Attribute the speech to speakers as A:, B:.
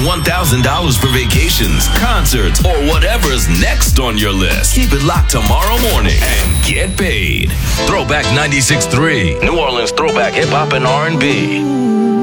A: $1,000 for vacations, concerts, or whatever's next on your list. Keep it locked tomorrow morning and get paid. Throwback 96.3, New Orleans throwback hip hop and R&B.